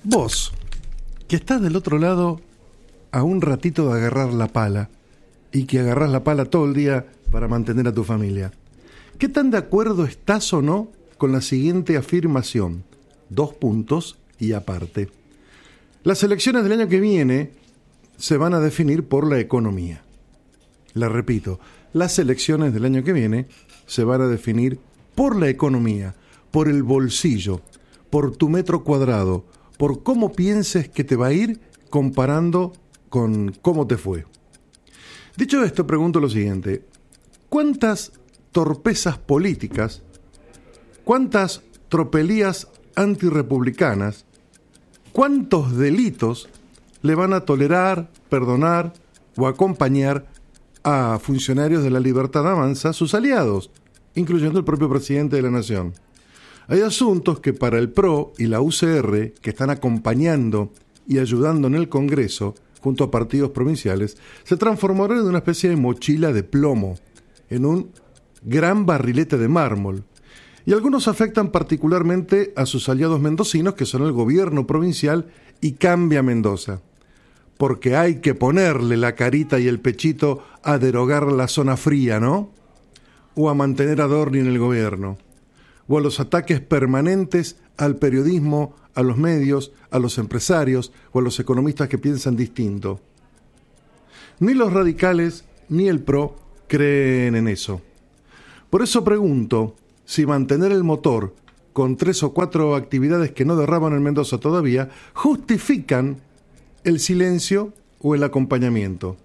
Vos, que estás del otro lado a un ratito de agarrar la pala y que agarrás la pala todo el día para mantener a tu familia, ¿qué tan de acuerdo estás o no con la siguiente afirmación? 2 puntos y aparte. Las elecciones del año que viene se van a definir por la economía. La repito, las elecciones del año que viene se van a definir por la economía, por el bolsillo, por tu metro cuadrado, por cómo pienses que te va a ir comparando con cómo te fue. Dicho esto, pregunto lo siguiente: ¿cuántas torpezas políticas, cuántas tropelías antirrepublicanas, cuántos delitos le van a tolerar, perdonar o acompañar a funcionarios de la Libertad Avanza, sus aliados, incluyendo el propio presidente de la Nación? Hay asuntos que para el PRO y la UCR, que están acompañando y ayudando en el Congreso, junto a partidos provinciales, se transformaron en una especie de mochila de plomo, en un gran barrilete de mármol. Y algunos afectan particularmente a sus aliados mendocinos, que son el gobierno provincial y Cambia Mendoza. Porque hay que ponerle la carita y el pechito a derogar la zona fría, ¿no? O a mantener a Dorni en el gobierno. O a los ataques permanentes al periodismo, a los medios, a los empresarios o a los economistas que piensan distinto. Ni los radicales ni el PRO creen en eso. Por eso pregunto si mantener el motor con 3 o 4 actividades que no derraman en Mendoza todavía justifican el silencio o el acompañamiento.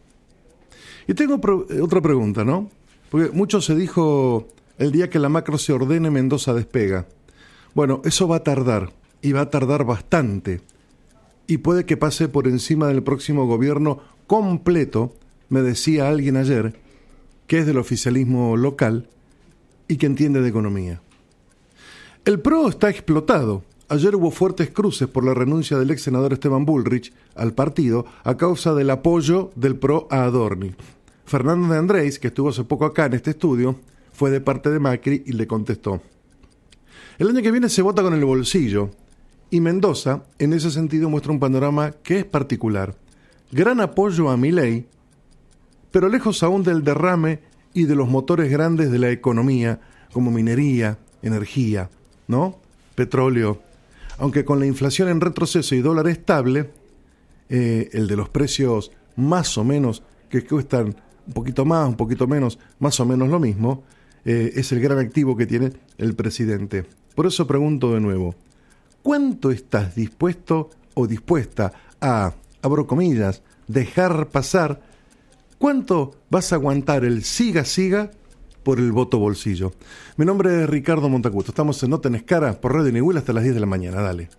Y tengo otra pregunta, ¿no? Porque mucho se dijo el día que la macro se ordene, Mendoza despega. Bueno, eso va a tardar, y va a tardar bastante. Y puede que pase por encima del próximo gobierno completo, me decía alguien ayer, que es del oficialismo local y que entiende de economía. El PRO está explotado. Ayer hubo fuertes cruces por la renuncia del ex senador Esteban Bullrich al partido a causa del apoyo del PRO a Adorni. Fernando de Andrés, que estuvo hace poco acá en este estudio, fue de parte de Macri y le contestó: el año que viene se vota con el bolsillo, y Mendoza, en ese sentido, muestra un panorama que es particular. Gran apoyo a Milei, pero lejos aún del derrame y de los motores grandes de la economía, como minería, energía, ¿no? Petróleo. Aunque con la inflación en retroceso y dólar estable, el de los precios más o menos, que cuestan un poquito más, un poquito menos, más o menos lo mismo, es el gran activo que tiene el presidente. Por eso pregunto de nuevo: ¿cuánto estás dispuesto o dispuesta a, abro comillas, dejar pasar? ¿Cuánto vas a aguantar el siga por el voto bolsillo? Mi nombre es Ricardo Montacuto. Estamos en No Tenés Cara por Radio Nihuel hasta las 10 de la mañana. Dale.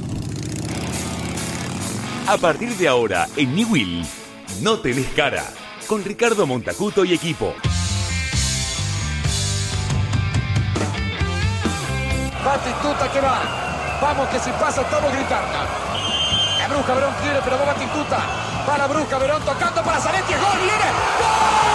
A partir de ahora, en Nihuel, No Tenés Cara, con Ricardo Montacuto y equipo. Batistuta que va. Vamos que si pasa estamos gritando. La Bruja Verón quiere, pero va Batistuta. Va la Bruja Verón tocando para Zanetti. ¡Gol! ¡Viene! ¡Gol!